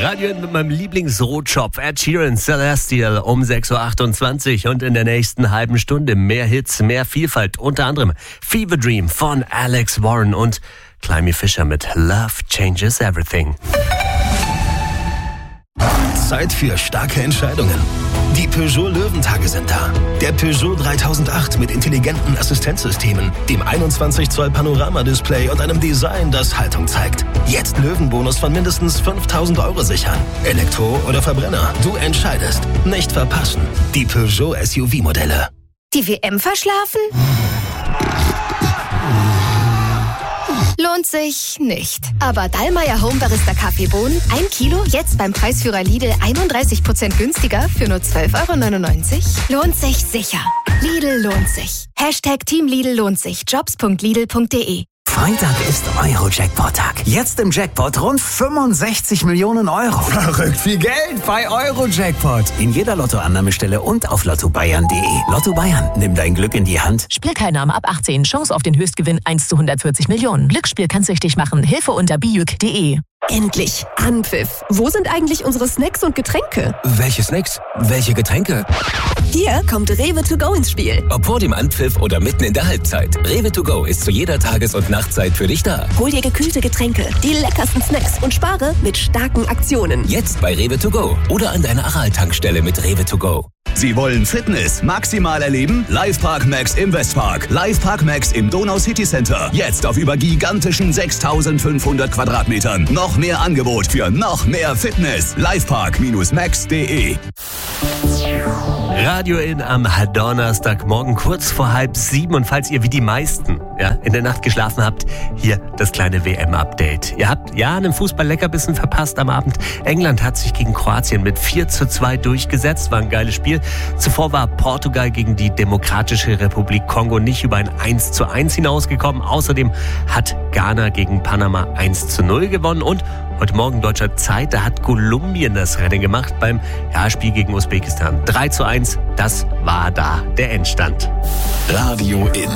Radio mit meinem Lieblingsrotschopf Ed Sheeran, Celestial um 6.28 Uhr und in der nächsten halben Stunde mehr Hits, mehr Vielfalt, unter anderem Fever Dream von Alex Warren und Climby Fisher mit Love Changes Everything. Zeit für starke Entscheidungen. Die Peugeot Löwentage sind da. Der Peugeot 3008 mit intelligenten Assistenzsystemen, dem 21 Zoll Panoramadisplay und einem Design, das Haltung zeigt. Jetzt Löwenbonus von mindestens 5.000 € sichern. Elektro oder Verbrenner, du entscheidest. Nicht verpassen. Die Peugeot SUV-Modelle. Die WM verschlafen? Lohnt sich nicht. Aber Dallmayr Home Barista Kaffeebohnen, 1 Kilo, jetzt beim Preisführer Lidl 31% günstiger für nur 12,99 €? Lohnt sich sicher. Lidl lohnt sich. Team Lidl lohnt sich. Jobs.lidl.de. Freitag ist Euro-Jackpot-Tag. Jetzt im Jackpot rund 65 Millionen €. Verrückt viel Geld bei Euro-Jackpot. In jeder Lottoannahmestelle und auf lottobayern.de. Lotto Bayern, nimm dein Glück in die Hand. Spielteilnahme ab 18. Chance auf den Höchstgewinn 1 zu 140 Millionen. Glücksspiel kann süchtig machen. Hilfe unter bijuk.de. Endlich Anpfiff. Wo sind eigentlich unsere Snacks und Getränke? Welche Snacks? Welche Getränke? Hier kommt Rewe to go ins Spiel. Ob vor dem Anpfiff oder mitten in der Halbzeit. Rewe to go ist zu jeder Tages- und Nachtzeit für dich da. Hol dir gekühlte Getränke, die leckersten Snacks und spare mit starken Aktionen. Jetzt bei Rewe to go oder an deiner Aral-Tankstelle mit Rewe to go. Sie wollen Fitness maximal erleben? Livepark Max im Westpark. Livepark Max im Donau City Center. Jetzt auf über gigantischen 6.500 Quadratmetern. Noch mehr Angebot für noch mehr Fitness. Livepark-max.de. Radio in am Donnerstagmorgen kurz vor 6:30 und falls ihr wie die meisten in der Nacht geschlafen habt, hier das kleine WM-Update. Ihr habt einen Fußball-Leckerbissen verpasst am Abend. England hat sich gegen Kroatien mit 4:2 durchgesetzt, war ein geiles Spiel. Zuvor war Portugal gegen die Demokratische Republik Kongo nicht über ein 1:1 hinausgekommen. Außerdem hat Ghana gegen Panama 1:0 gewonnen und heute Morgen deutscher Zeit, da hat Kolumbien das Rennen gemacht beim Spiel gegen Usbekistan. 3:1, das war da der Endstand. Radio in.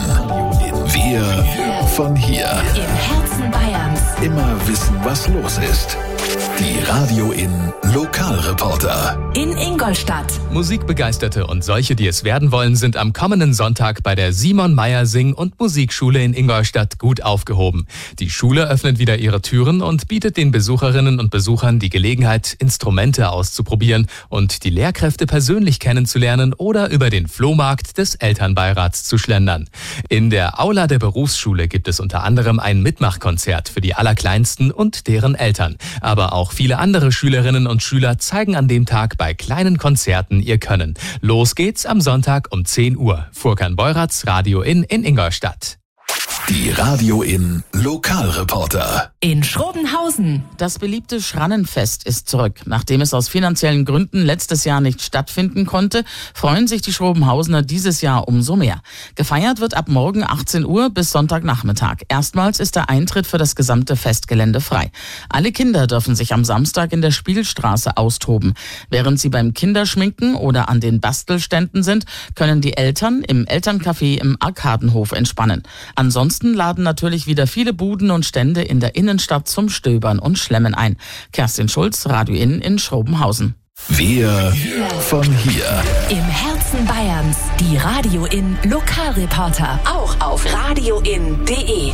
Wir von hier. Im Herzen Bayerns. Immer wissen, was los ist. Die Radio in Lokalreporter. In Ingolstadt. Musikbegeisterte und solche, die es werden wollen, sind am kommenden Sonntag bei der Simon Meyer Sing- und Musikschule in Ingolstadt gut aufgehoben. Die Schule öffnet wieder ihre Türen und bietet den Besucherinnen und Besuchern die Gelegenheit, Instrumente auszuprobieren und die Lehrkräfte persönlich kennenzulernen oder über den Flohmarkt des Elternbeirats zu schlendern. In der Aula der Berufsschule gibt es unter anderem ein Mitmachkonzert für die Allerkleinsten und deren Eltern. Aber auch viele andere Schülerinnen und Schüler zeigen an dem Tag bei kleinen Konzerten ihr Können. Los geht's am Sonntag um 10 Uhr. Furkan Beuratz, Radio in Ingolstadt. Die Radio in Lokalreporter. In Schrobenhausen. Das beliebte Schrannenfest ist zurück. Nachdem es aus finanziellen Gründen letztes Jahr nicht stattfinden konnte, freuen sich die Schrobenhausener dieses Jahr umso mehr. Gefeiert wird ab morgen 18 Uhr bis Sonntagnachmittag. Erstmals ist der Eintritt für das gesamte Festgelände frei. Alle Kinder dürfen sich am Samstag in der Spielstraße austoben. Während sie beim Kinderschminken oder an den Bastelständen sind, können die Eltern im Elterncafé im Arkadenhof entspannen. Ansonsten laden natürlich wieder viele Buden und Stände in der Innenstadt zum Stöbern und Schlemmen ein. Kerstin Schulz, Radio in Schrobenhausen. Wir von hier. Im Herzen Bayerns. Die Radio in Lokalreporter. Auch auf radioin.de.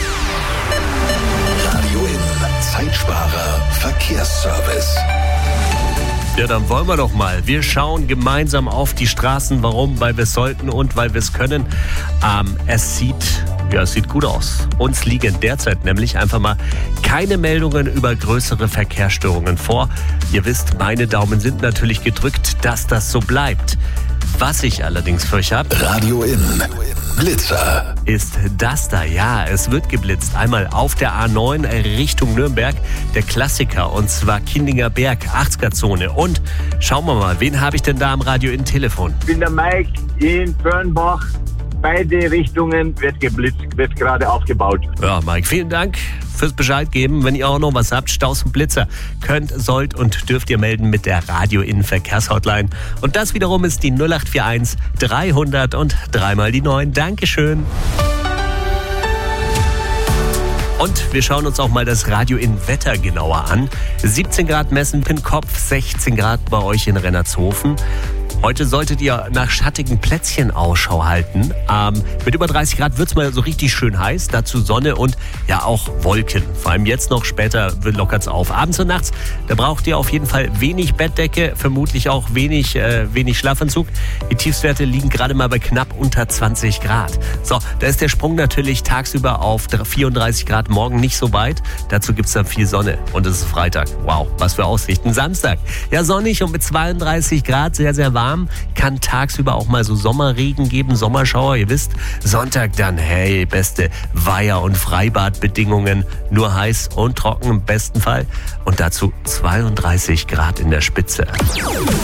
Radio in Zeitsparer Verkehrsservice. Ja, dann wollen wir doch mal. Wir schauen gemeinsam auf die Straßen. Warum? Weil wir es sollten und weil wir es können. Es sieht gut aus. Uns liegen derzeit nämlich einfach mal keine Meldungen über größere Verkehrsstörungen vor. Ihr wisst, meine Daumen sind natürlich gedrückt, dass das so bleibt. Was ich allerdings für euch habe, Radio in Blitzer, ist das da. Ja, es wird geblitzt. Einmal auf der A9 Richtung Nürnberg, der Klassiker, und zwar Kindinger Berg, 80er-Zone. Und schauen wir mal, wen habe ich denn da am Radio in Telefon? Ich bin der Mike in Fürnbach. Beide Richtungen wird geblitzt, wird gerade aufgebaut. Ja, Mike, vielen Dank fürs Bescheid geben. Wenn ihr auch noch was habt, Staus und Blitzer, könnt, sollt und dürft ihr melden mit der Radio-In-Verkehrshotline. Und das wiederum ist die 0841 300 und 3 mal die 9. Dankeschön. Und wir schauen uns auch mal das Radio in Wetter genauer an. 17 Grad Messen-Pinkopf, 16 Grad bei euch in Rennertshofen. Heute solltet ihr nach schattigen Plätzchen Ausschau halten. Mit über 30 Grad wird es mal so richtig schön heiß. Dazu Sonne und ja auch Wolken. Vor allem jetzt noch, später lockert es auf. Abends und nachts, da braucht ihr auf jeden Fall wenig Bettdecke, vermutlich auch wenig Schlafanzug. Die Tiefstwerte liegen gerade mal bei knapp unter 20 Grad. So, da ist der Sprung natürlich tagsüber auf 34 Grad, morgen nicht so weit. Dazu gibt es dann viel Sonne und es ist Freitag. Wow, was für Aussichten. Samstag, ja sonnig und mit 32 Grad, sehr, sehr warm. Kann tagsüber auch mal so Sommerregen geben, Sommerschauer, ihr wisst. Sonntag dann, hey, beste Weiher- und Freibadbedingungen. Nur heiß und trocken im besten Fall. Und dazu 32 Grad in der Spitze.